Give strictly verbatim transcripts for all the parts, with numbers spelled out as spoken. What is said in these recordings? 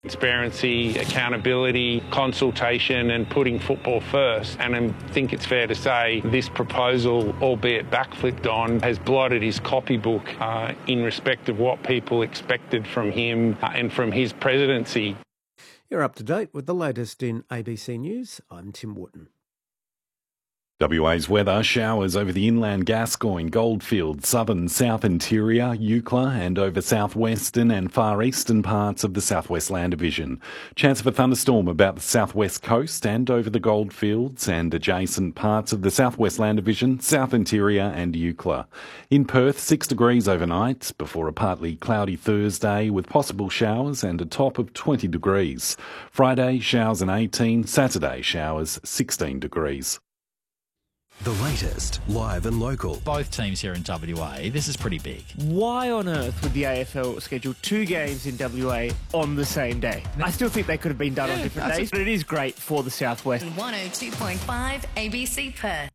Transparency, accountability, consultation and putting football first. And I think it's fair to say this proposal, albeit backflipped on, has blotted his copybook uh, in respect of what people expected from him uh, and from his presidency. You're up to date with the latest in A B C News. I'm Tim Wooten. W A's weather: showers over the inland Gascoyne, Goldfields, southern South Interior, Eucla and over southwestern and far eastern parts of the Southwest Land Division. Chance of a thunderstorm about the southwest coast and over the Goldfields and adjacent parts of the Southwest Land Division, South Interior and Eucla. In Perth, six degrees overnight before a partly cloudy Thursday with possible showers and a top of twenty degrees. Friday, showers and eighteen, Saturday, showers, sixteen degrees. The latest, live and local. Both teams here in W A, this is pretty big. Why on earth would the A F L schedule two games in W A on the same day? I still think they could have been done yeah, on different days, but it is great for the Southwest. one oh two point five A B C Perth.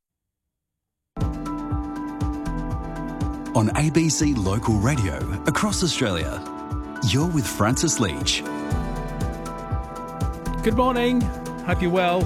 On A B C Local Radio across Australia, you're with Francis Leach. Good morning. Hope you're well.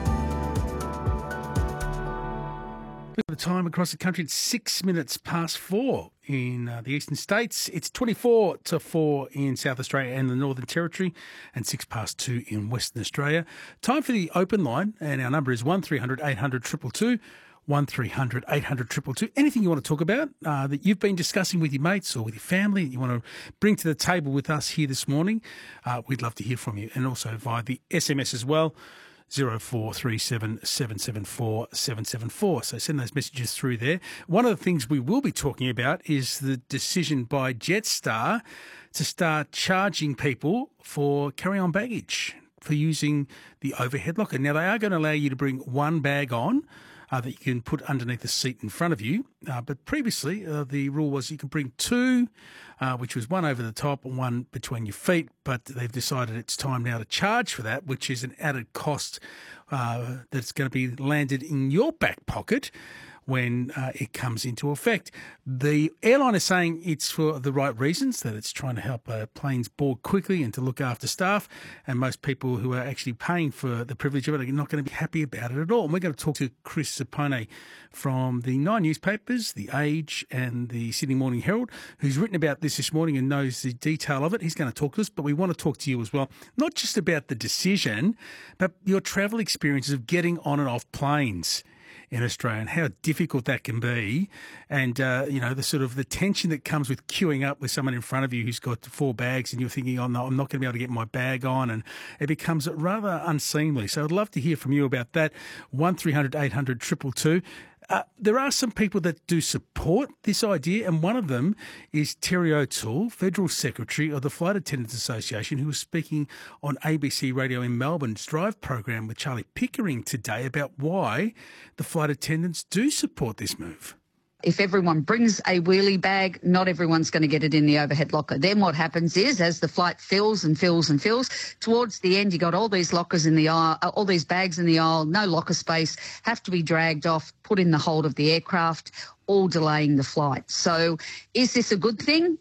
Look at the time across the country. It's six minutes past four in uh, the eastern states. It's twenty-four to four in South Australia and the Northern Territory, and six past two in Western Australia. Time for the open line, and our number is one three hundred eight hundred two two two, one three hundred eight hundred two two two. Anything you want to talk about uh, that you've been discussing with your mates or with your family that you want to bring to the table with us here this morning, uh, we'd love to hear from you, and also via the S M S as well. zero four three seven seven seven four seven seven four. So send those messages through there. One of the things we will be talking about is the decision by Jetstar to start charging people for carry-on baggage, for using the overhead locker. Now, they are going to allow you to bring one bag on uh, that you can put underneath the seat in front of you. Uh, but previously, uh, the rule was you can bring two, uh, which was one over the top and one between your feet. But they've decided it's time now to charge for that, which is an added cost uh, that's going to be landed in your back pocket when uh, it comes into effect. The airline is saying it's for the right reasons, that it's trying to help uh, planes board quickly and to look after staff, and most people who are actually paying for the privilege of it are not going to be happy about it at all. And we're going to talk to Chris Sapone from the Nine newspapers, The Age and the Sydney Morning Herald, who's written about this this morning and knows the detail of it. He's going to talk to us, but we want to talk to you as well, not just about the decision, but your travel experiences of getting on and off planes in Australia and how difficult that can be, and uh, you know, the sort of the tension that comes with queuing up with someone in front of you who's got four bags and you're thinking, oh no, I'm not going to be able to get my bag on, and it becomes rather unseemly. So I'd love to hear from you about that. one three hundred eight hundred two two two. Uh, there are some people that do support this idea, and one of them is Terry O'Toole, Federal Secretary of the Flight Attendants Association, who was speaking on A B C Radio in Melbourne's Drive program with Charlie Pickering today about why the flight attendants do support this move. If everyone brings a wheelie bag, not everyone's going to get it in the overhead locker. Then what happens is, as the flight fills and fills and fills, towards the end, you got all these lockers in the aisle, all these bags in the aisle, no locker space, have to be dragged off, put in the hold of the aircraft, all delaying the flight. So is this a good thing?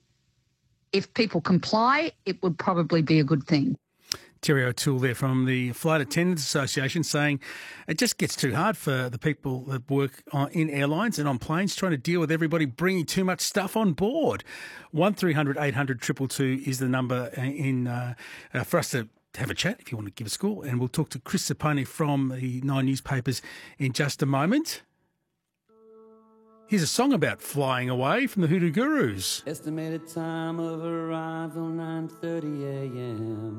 If people comply, it would probably be a good thing. Terry O'Toole there from the Flight Attendants Association saying it just gets too hard for the people that work on, in airlines and on planes, trying to deal with everybody bringing too much stuff on board. one three hundred eight hundred two two two is the number in uh, uh, for us to have a chat if you want to give us a call. And we'll talk to Chris Sapone from the Nine newspapers in just a moment. Here's a song about flying away from the Hoodoo Gurus. Estimated time of arrival nine thirty a.m.